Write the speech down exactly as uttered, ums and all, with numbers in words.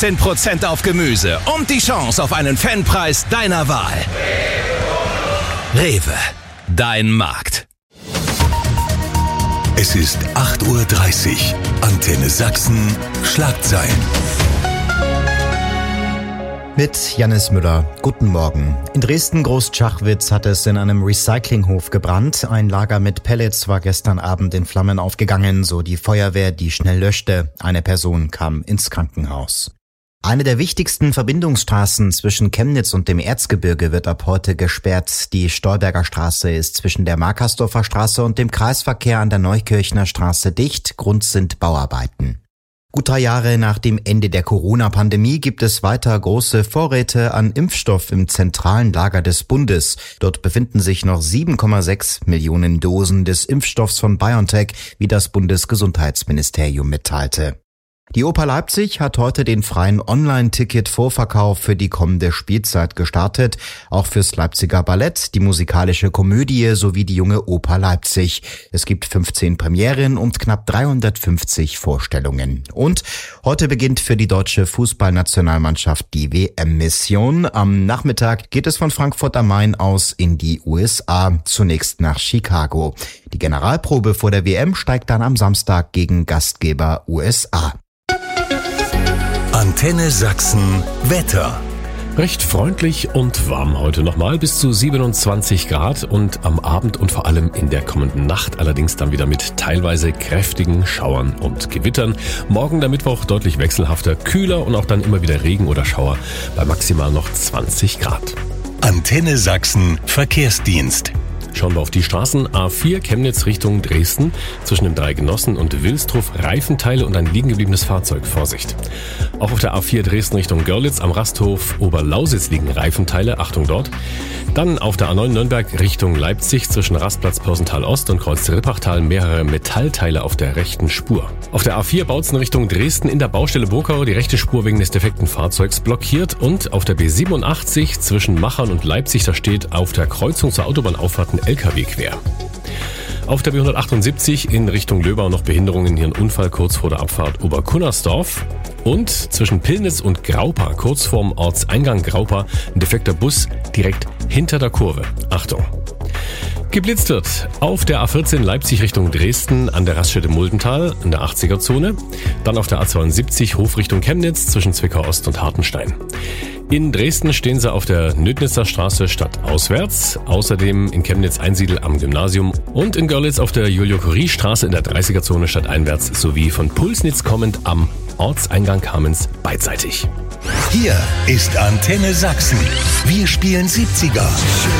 fünfzehn Prozent auf Gemüse und die Chance auf einen Fanpreis deiner Wahl. Rewe, dein Markt. Es ist acht Uhr dreißig. Antenne Sachsen, Schlagzeilen. Mit Jannis Müller. Guten Morgen. In Dresden-Großschachwitz hat es in einem Recyclinghof gebrannt. Ein Lager mit Pellets war gestern Abend in Flammen aufgegangen, so die Feuerwehr, die schnell löschte. Eine Person kam ins Krankenhaus. Eine der wichtigsten Verbindungsstraßen zwischen Chemnitz und dem Erzgebirge wird ab heute gesperrt. Die Stolberger Straße ist zwischen der Markersdorfer Straße und dem Kreisverkehr an der Neukirchner Straße dicht. Grund sind Bauarbeiten. Gut drei Jahre nach dem Ende der Corona-Pandemie gibt es weiter große Vorräte an Impfstoff im zentralen Lager des Bundes. Dort befinden sich noch sieben Komma sechs Millionen Dosen des Impfstoffs von BioNTech, wie das Bundesgesundheitsministerium mitteilte. Die Oper Leipzig hat heute den freien Online-Ticket-Vorverkauf für die kommende Spielzeit gestartet. Auch fürs Leipziger Ballett, die musikalische Komödie sowie die Junge Oper Leipzig. Es gibt fünfzehn Premieren und knapp dreihundertfünfzig Vorstellungen. Und heute beginnt für die deutsche Fußballnationalmannschaft die W M-Mission. Am Nachmittag geht es von Frankfurt am Main aus in die U S A, zunächst nach Chicago. Die Generalprobe vor der W M steigt dann am Samstag gegen Gastgeber U S A. Antenne Sachsen Wetter. Recht freundlich und warm heute nochmal, bis zu siebenundzwanzig Grad und am Abend und vor allem in der kommenden Nacht allerdings dann wieder mit teilweise kräftigen Schauern und Gewittern. Morgen der Mittwoch deutlich wechselhafter, kühler und auch dann immer wieder Regen oder Schauer bei maximal noch zwanzig Grad. Antenne Sachsen Verkehrsdienst. Schauen wir auf die Straßen. A vier Chemnitz Richtung Dresden. Zwischen dem Dreigenossen und Wilsdruf Reifenteile und ein liegengebliebenes Fahrzeug. Vorsicht. Auch auf der A vier Dresden Richtung Görlitz am Rasthof Oberlausitz liegen Reifenteile. Achtung dort. Dann auf der A neun Nürnberg Richtung Leipzig zwischen Rastplatz Pausental Ost und Kreuz Rippachtal mehrere Metallteile auf der rechten Spur. Auf der A vier Bautzen Richtung Dresden in der Baustelle Burkau die rechte Spur wegen des defekten Fahrzeugs blockiert. Und auf der B siebenundachtzig zwischen Machern und Leipzig, da steht auf der Kreuzung zur Autobahnauffahrten L K W quer. Auf der B hundertachtundsiebzig in Richtung Löbau noch Behinderungen, hier ein Unfall kurz vor der Abfahrt Oberkunnersdorf. Und zwischen Pillnitz und Graupa, kurz vorm Ortseingang Graupa, ein defekter Bus direkt hinter der Kurve. Achtung! Geblitzt wird auf der A vierzehn Leipzig Richtung Dresden an der Raststätte Muldental in der achtziger-Zone. Dann auf der A zweiundsiebzig Hof Richtung Chemnitz zwischen Zwickau Ost und Hartenstein. In Dresden stehen sie auf der Nödnitzer Straße stadtauswärts, außerdem in Chemnitz-Einsiedel am Gymnasium und in Görlitz auf der Julio-Curie-Straße in der dreißiger-Zone stadteinwärts sowie von Pulsnitz kommend am Ortseingang Kamenz beidseitig. Hier ist Antenne Sachsen. Wir spielen siebziger.